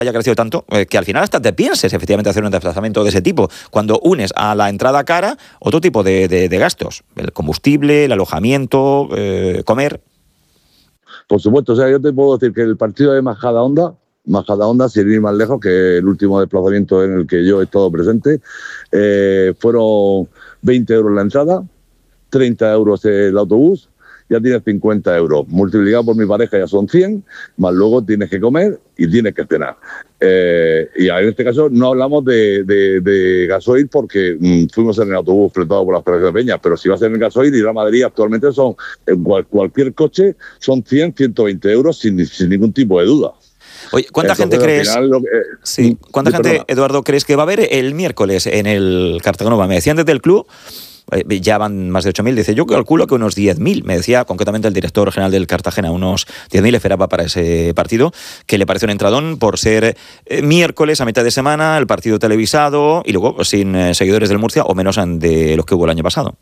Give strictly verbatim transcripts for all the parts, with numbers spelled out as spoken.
haya crecido tanto, eh, que al final hasta te pienses efectivamente hacer un desplazamiento de ese tipo, cuando unes a la entrada cara otro tipo de, de, de gastos, el combustible, el alojamiento, eh, comer. Por supuesto, o sea, yo te puedo decir que el partido de Majadahonda, Majadahonda, sin ir más lejos, que el último desplazamiento en el que yo he estado presente, eh, fueron veinte euros la entrada, treinta euros el autobús, ya tienes cincuenta euros. Multiplicado por mi pareja ya son cien, más luego tienes que comer y tienes que cenar. Eh, y en este caso no hablamos de, de, de gasoil porque mmm, fuimos en el autobús fletado por las Federación de Peñas, pero si vas en el gasoil, ir a Madrid actualmente son, en cual, cualquier coche, son cien, ciento veinte euros sin, sin ningún tipo de duda. Oye, ¿cuánta Entonces, gente crees? Final, que, eh, sí, ¿cuánta gente, perdona. Eduardo, crees que va a haber el miércoles en el Cartagonova? Me decían desde el club, eh, ya van más de ocho mil, dice, yo calculo que unos diez mil, me decía concretamente el director general del Cartagena, unos diez mil esperaba para ese partido, que le pareció un entradón por ser eh, miércoles a mitad de semana, el partido televisado y luego sin eh, seguidores del Murcia o menos de los que hubo el año pasado.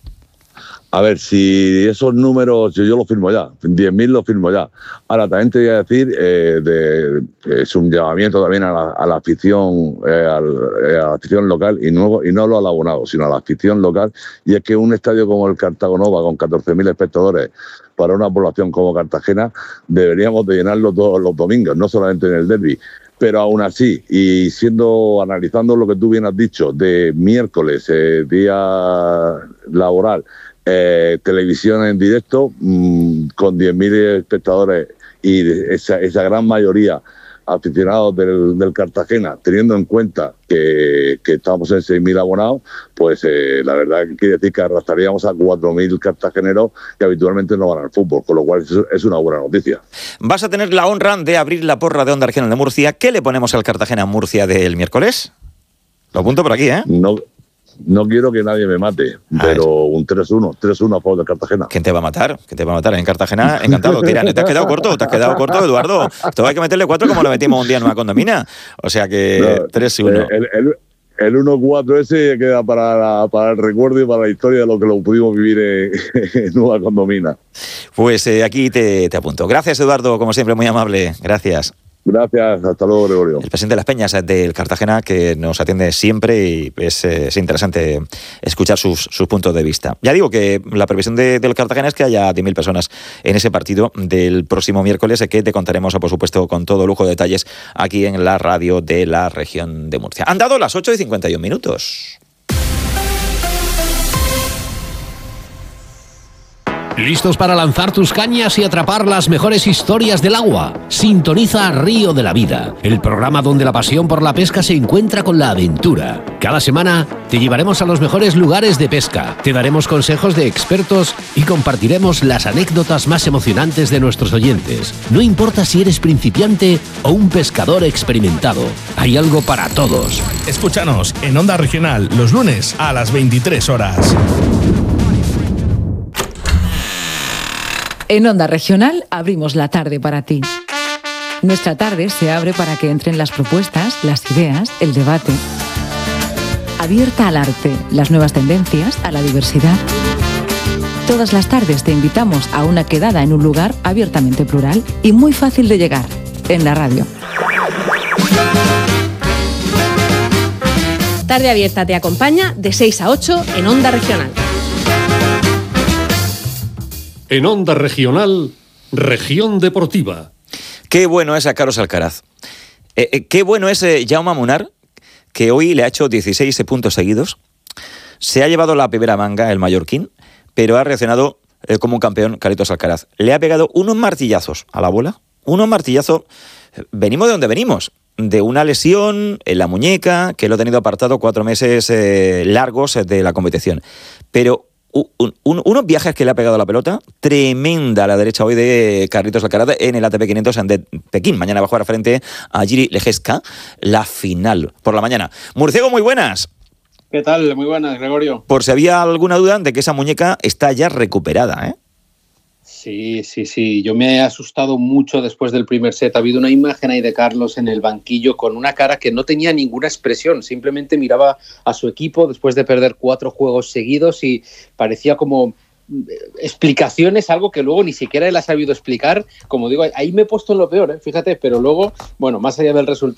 A ver, si esos números, yo, yo los firmo ya, diez mil los firmo ya. Ahora, también te voy a decir, eh, de, es un llamamiento también a la, a la afición eh, al, a la afición local, y no, y no lo al abonado, sino a la afición local, y es que un estadio como el Cartagonova, con catorce mil espectadores, para una población como Cartagena, deberíamos de llenarlo todos los domingos, no solamente en el derbi. Pero aún así, y siendo, analizando lo que tú bien has dicho, de miércoles, eh, día laboral, Eh, televisión en directo, mmm, con diez mil espectadores y esa, esa gran mayoría aficionados del, del Cartagena, teniendo en cuenta que, que estamos en seis mil abonados, pues eh, la verdad que quiere decir que arrastraríamos a cuatro mil cartageneros que habitualmente no van al fútbol, con lo cual es, es una buena noticia. Vas a tener la honra de abrir la porra de Onda Regional de Murcia. ¿Qué le ponemos al Cartagena Murcia del miércoles? Lo apunto por aquí, ¿eh? No... No quiero que nadie me mate, a pero ver. un tres uno, tres uno a favor de Cartagena. ¿Quién te va a matar? ¿Quién te va a matar? En Cartagena, encantado. Tira, ¿te has quedado corto? ¿Te has quedado corto, Eduardo? Esto hay que meterle cuatro como lo metimos un día en una condomina. O sea que no, tres uno. El, el, el uno cuatro ese queda para, la, para el recuerdo y para la historia de lo que lo pudimos vivir en, en una condomina. Pues eh, aquí te, te apunto. Gracias, Eduardo, como siempre, muy amable. Gracias. Gracias, hasta luego, Gregorio. El presidente de las Peñas del Cartagena, que nos atiende siempre y es, es interesante escuchar sus, sus puntos de vista. Ya digo que la previsión de, del Cartagena es que haya diez mil personas en ese partido del próximo miércoles, que te contaremos, por supuesto, con todo lujo de detalles aquí en la radio de la región de Murcia. Han dado las ocho y cincuenta y un minutos. ¿Listos para lanzar tus cañas y atrapar las mejores historias del agua? Sintoniza Río de la Vida, el programa donde la pasión por la pesca se encuentra con la aventura. Cada semana te llevaremos a los mejores lugares de pesca, te daremos consejos de expertos y compartiremos las anécdotas más emocionantes de nuestros oyentes. No importa si eres principiante o un pescador experimentado, hay algo para todos. Escúchanos en Onda Regional los lunes a las veintitrés horas. En Onda Regional abrimos la tarde para ti. Nuestra tarde se abre para que entren las propuestas, las ideas, el debate. Abierta al arte, las nuevas tendencias, a la diversidad. Todas las tardes te invitamos a una quedada en un lugar abiertamente plural y muy fácil de llegar, en la radio. Tarde Abierta te acompaña de seis a ocho en Onda Regional. En Onda Regional, Región Deportiva. Qué bueno es a Carlos Alcaraz. Eh, eh, qué bueno es eh, Jaume Munar, que hoy le ha hecho dieciséis puntos seguidos. Se ha llevado la primera manga el mallorquín, pero ha reaccionado eh, como un campeón Carlitos Alcaraz. Le ha pegado unos martillazos a la bola. Unos martillazos. Venimos de donde venimos. De una lesión en la muñeca, que lo ha tenido apartado cuatro meses eh, largos de la competición. Pero Un, un, unos viajes que le ha pegado a la pelota, tremenda a la derecha hoy de Carlitos Alcaraz en el A T P quinientos de Pekín. Mañana va a jugar frente a Jiri Lejeska, la final por la mañana. Murciego, muy buenas. ¿Qué tal? Muy buenas, Gregorio. Por si había alguna duda de que esa muñeca está ya recuperada, ¿eh? Sí, sí, sí. Yo me he asustado mucho después del primer set. Ha habido una imagen ahí de Carlos en el banquillo con una cara que no tenía ninguna expresión. Simplemente miraba a su equipo después de perder cuatro juegos seguidos y parecía como explicaciones, algo que luego ni siquiera él ha sabido explicar. Como digo, ahí me he puesto en lo peor, ¿eh? Fíjate, pero luego, bueno, más allá del resultado,